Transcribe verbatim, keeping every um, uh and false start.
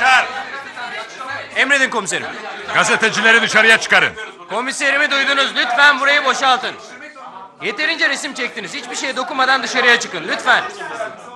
Yaşar! Emredin komiserim. Gazetecileri dışarıya çıkarın. Komiserimi duydunuz. Lütfen burayı boşaltın. Yeterince resim çektiniz. Hiçbir şeye dokunmadan dışarıya çıkın. Lütfen.